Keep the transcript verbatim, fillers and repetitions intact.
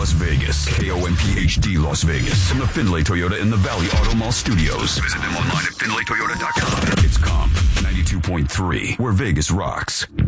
Las Vegas. K O M P H D Las Vegas. From the Findlay Toyota in the Valley Auto Mall Studios. Visit them online at Findlay Toyota dot com. It's Comp ninety-two point three, where Vegas rocks.